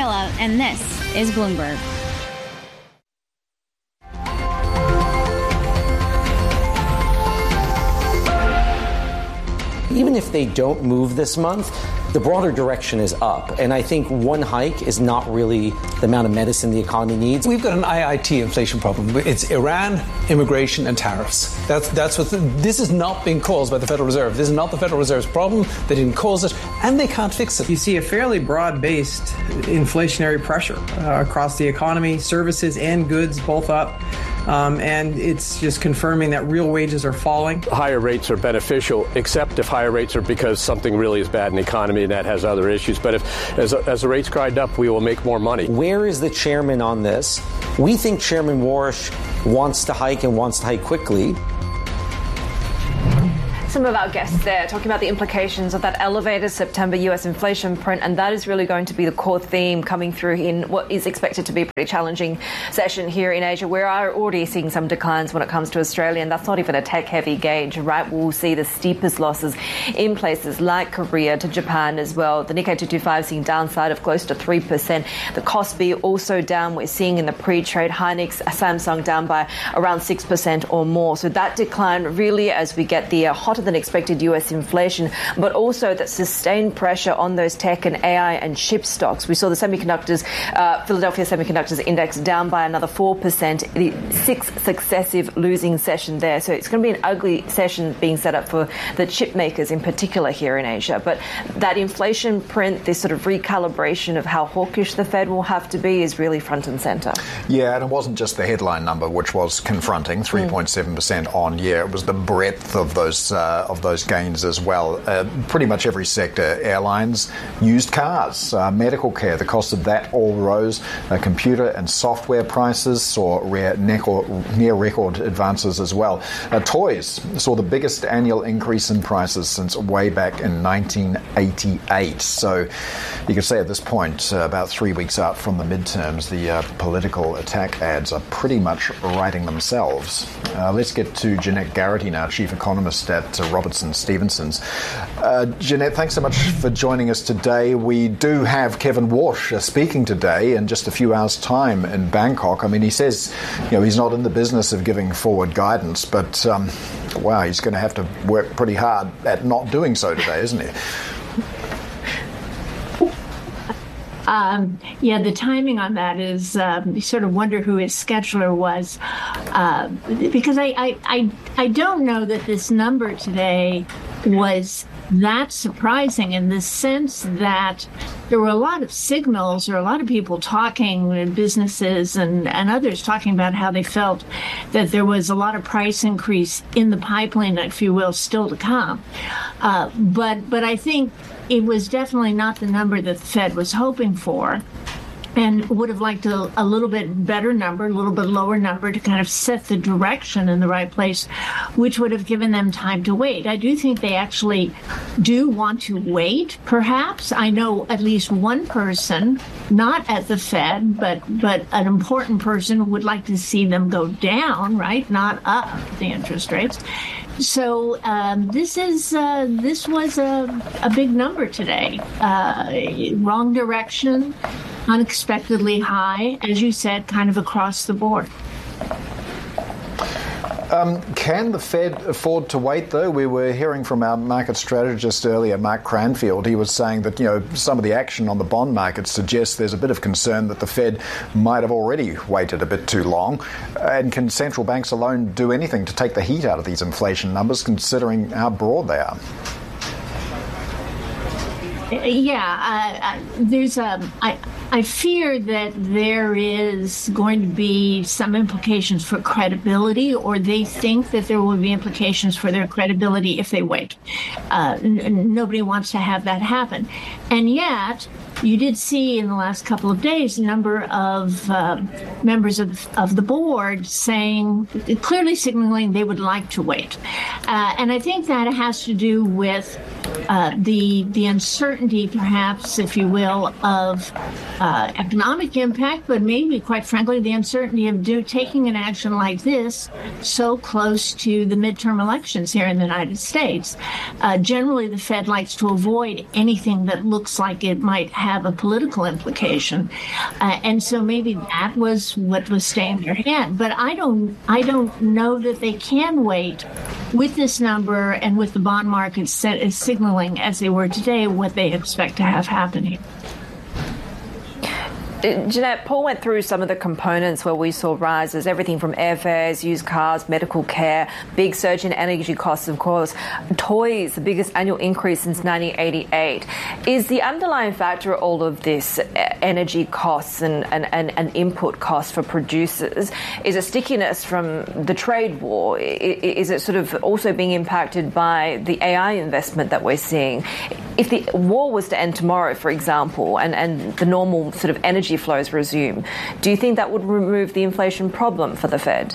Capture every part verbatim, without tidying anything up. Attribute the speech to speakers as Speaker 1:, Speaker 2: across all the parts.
Speaker 1: Daniela, and this is Bloomberg.
Speaker 2: Even if they don't move this month, the broader direction is up. And I think one hike is not really the amount of medicine the economy needs.
Speaker 3: We've got an I I T inflation problem. It's Iran, immigration, and tariffs. That's that's what. The, this is not being caused by the Federal Reserve. This is not the Federal Reserve's problem. They didn't cause it, and they can't fix it.
Speaker 4: You see a fairly broad-based inflationary pressure uh, across the economy, services and goods both up. Um, and it's just confirming that real wages are falling.
Speaker 5: Higher rates are beneficial, except if higher rates are because something really is bad in the economy and that has other issues. But if as, as the rates grind up, we will make more money.
Speaker 2: Where is the chairman on this? We think Chairman Warsh wants to hike and wants to hike quickly.
Speaker 6: Some of our guests there talking about the implications of that elevated September U S inflation print, and that is really going to be the core theme coming through in what is expected to be a pretty challenging session here in Asia. We are already seeing some declines when it comes to Australia, and that's not even a tech-heavy gauge, right? We'll see the steepest losses in places like Korea to Japan as well. The Nikkei two twenty-five seeing downside of close to three percent. The Kospi also down. We're seeing in the pre-trade Hynix, Samsung down by around six percent or more. So that decline really, as we get the uh, hotter than expected U S inflation, but also that sustained pressure on those tech and A I and chip stocks. We saw the semiconductors, uh, Philadelphia Semiconductors Index down by another four percent, the sixth successive losing session there. So it's going to be an ugly session being set up for the chip makers in particular here in Asia. But that inflation print, this sort of recalibration of how hawkish the Fed will have to be is really front and center.
Speaker 7: Yeah, and it wasn't just the headline number, which was confronting, three point seven percent mm. on year. It was the breadth of those uh, of those gains as well. Uh, pretty much every sector, airlines, used cars, uh, medical care, the cost of that all rose. Uh, computer and software prices saw rare near record advances as well. Uh, toys saw the biggest annual increase in prices since way back in nineteen eighty-eight. So you could say at this point, uh, about three weeks out from the midterms, the uh, political attack ads are pretty much writing themselves. Uh, let's get to Jeanette Garrity now, chief economist at uh, Robertson Stevenson's. Uh, Jeanette, thanks so much for joining us today. We do have Kevin Warsh uh, speaking today in just a few hours' time in Bangkok. I mean, he says, you know, he's not in the business of giving forward guidance, but um, wow, he's going to have to work pretty hard at not doing so today, isn't he?
Speaker 8: Um, yeah, the timing on that is um, you sort of wonder who his scheduler was, uh, because I, I, I, I don't know that this number today was that surprising in the sense that there were a lot of signals or a lot of people talking in businesses and, and others talking about how they felt that there was a lot of price increase in the pipeline, if you will, still to come. Uh, but but I think it was definitely not the number that the Fed was hoping for, and would have liked a, a little bit better number, a little bit lower number to kind of set the direction in the right place, which would have given them time to wait. I do think they actually do want to wait, perhaps. I know at least one person, not at the Fed, but but an important person would like to see them go down, right, not up the interest rates. So um, this is uh, this was a, a big number today. Uh, wrong direction, unexpectedly high, as you said, kind of across the board.
Speaker 7: Um, can the Fed afford to wait, though? We were hearing from our market strategist earlier, Mark Cranfield. He was saying that, you know, some of the action on the bond market suggests there's a bit of concern that the Fed might have already waited a bit too long. And can central banks alone do anything to take the heat out of these inflation numbers, considering how broad they are?
Speaker 8: Yeah, uh, there's a. I, I fear that there is going to be some implications for credibility, or they think that there will be implications for their credibility if they wait. Uh, n- nobody wants to have that happen. And yet, you did see in the last couple of days a number of uh, members of, of the board saying, clearly signaling they would like to wait. Uh, and I think that has to do with uh, the the uncertainty, perhaps, if you will, of uh, economic impact, but maybe, quite frankly, the uncertainty of do, taking an action like this so close to the midterm elections here in the United States. Uh, generally, the Fed likes to avoid anything that looks like it might have a political implication, uh, and so maybe that was what was staying in their hand. But I don't, I don't know that they can wait with this number and with the bond market set, is signaling, as they were today, what they expect to have happening.
Speaker 6: Jeanette, Paul went through some of the components where we saw rises, everything from airfares, used cars, medical care, big surge in energy costs, of course, toys, the biggest annual increase since nineteen eighty-eight. Is the underlying factor of all of this energy costs and, and, and, and input costs for producers, is it stickiness from the trade war? Is it sort of also being impacted by the A I investment that we're seeing? If the war was to end tomorrow, for example, and, and the normal sort of energy flows resume, do you think that would remove the inflation problem for the Fed?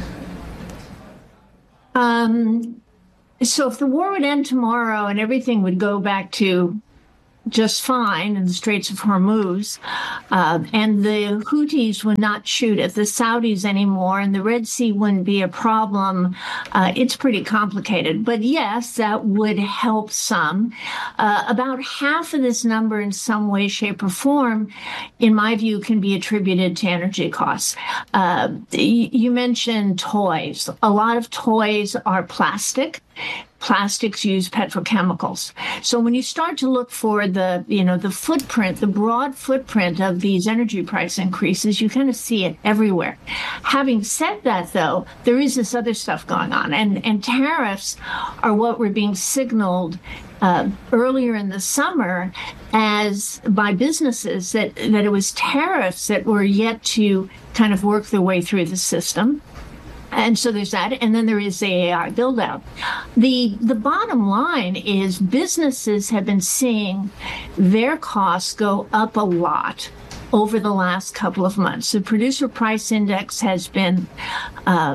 Speaker 8: Um, so if the war would end tomorrow and everything would go back to just fine in the Straits of Hormuz, uh, and the Houthis would not shoot at the Saudis anymore, and the Red Sea wouldn't be a problem, uh, it's pretty complicated. But yes, that would help some. Uh, about half of this number in some way, shape, or form, in my view, can be attributed to energy costs. Uh, you mentioned toys. A lot of toys are plastic. Plastics use petrochemicals. So when you start to look for the, you know, the footprint, the broad footprint of these energy price increases, you kind of see it everywhere. Having said that, though, there is this other stuff going on, and, and tariffs are what were being signaled uh, earlier in the summer as by businesses that, that it was tariffs that were yet to kind of work their way through the system. And so there's that, and then there is the A I build-out. The the bottom line is businesses have been seeing their costs go up a lot over the last couple of months. The producer price index has been, uh,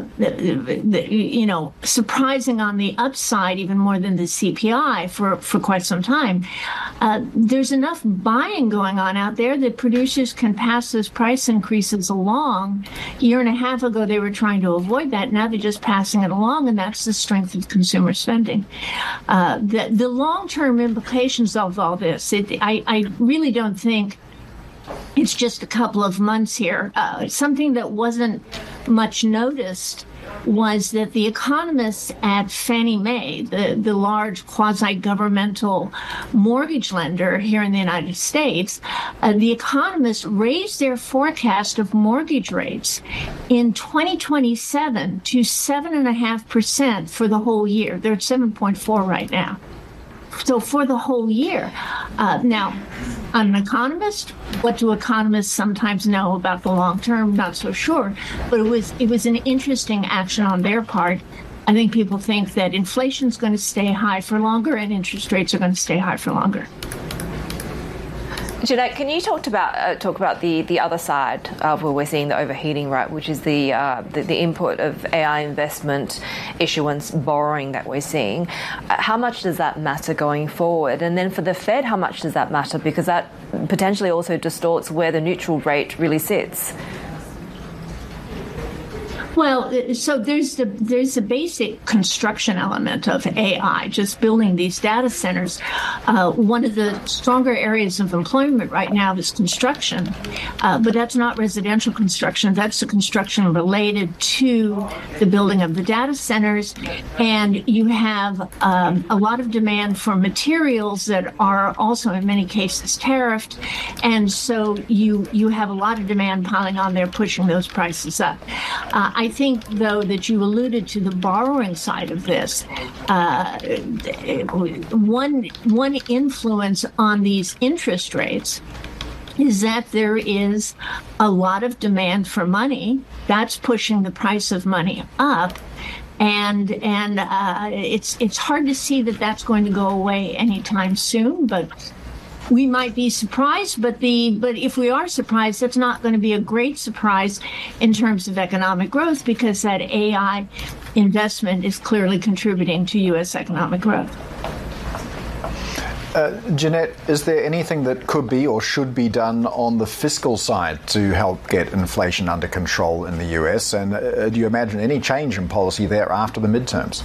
Speaker 8: you know, surprising on the upside even more than the C P I for, for quite some time. Uh, there's enough buying going on out there that producers can pass those price increases along. A year and a half ago, they were trying to avoid that. Now they're just passing it along, and that's the strength of consumer spending. Uh, the, the long-term implications of all this, it, I, I really don't think it's just a couple of months here. Uh, something that wasn't much noticed was that the economists at Fannie Mae, the, the large quasi-governmental mortgage lender here in the United States, uh, the economists raised their forecast of mortgage rates in twenty twenty-seven to seven point five percent for the whole year. They're at seven point four right now. So for the whole year. Uh, now, I'm an economist. What do economists sometimes know about the long term? Not so sure. But it was it was an interesting action on their part. I think people think that inflation is going to stay high for longer and interest rates are going to stay high for longer.
Speaker 6: Jeanette, can you talk about uh, talk about the, the other side of where we're seeing the overheating, right, which is the, uh, the the input of A I investment, issuance, borrowing that we're seeing. Uh, how much does that matter going forward? And then for the Fed, how much does that matter? Because that potentially also distorts where the neutral rate really sits.
Speaker 8: Well, so there's the there's the basic construction element of A I, just building these data centers. Uh, one of the stronger areas of employment right now is construction, uh, but that's not residential construction. That's the construction related to the building of the data centers. And you have um, a lot of demand for materials that are also in many cases tariffed. And so you you have a lot of demand piling on there, pushing those prices up. Uh, I I think, though, that you alluded to the borrowing side of this. Uh, one one influence on these interest rates is that there is a lot of demand for money. That's pushing the price of money up. And and uh, it's it's hard to see that that's going to go away anytime soon, but we might be surprised, but the but if we are surprised, that's not going to be a great surprise in terms of economic growth, because that A I investment is clearly contributing to U S economic growth.
Speaker 7: Uh, Jeanette, is there anything that could be or should be done on the fiscal side to help get inflation under control in the U S? And uh, do you imagine any change in policy there after the midterms?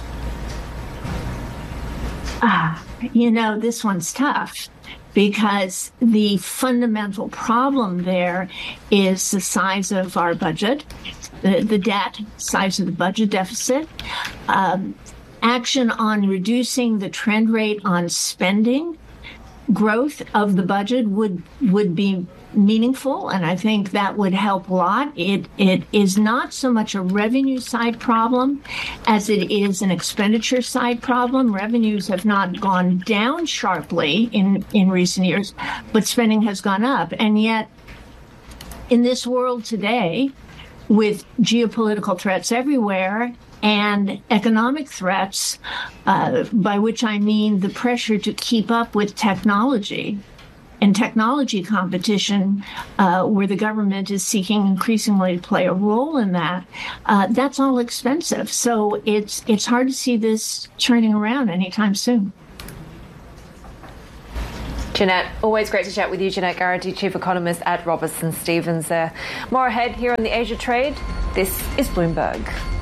Speaker 8: Ah, you know, this one's tough because the fundamental problem there is the size of our budget, the, the debt, size of the budget deficit. Um, action on reducing the trend rate on spending growth of the budget would would be meaningful, and I think that would help a lot. It it is not so much a revenue side problem as it is an expenditure side problem. Revenues have not gone down sharply in, in recent years, but spending has gone up. And yet, in this world today, with geopolitical threats everywhere and economic threats, uh, by which I mean the pressure to keep up with technology and technology competition, uh, where the government is seeking increasingly to play a role in that, uh, that's all expensive. So it's it's hard to see this turning around anytime soon.
Speaker 6: Jeanette, always great to chat with you. Jeanette Garrity, Chief Economist at Robertson Stephens there. More ahead here on the Asia Trade. This is Bloomberg.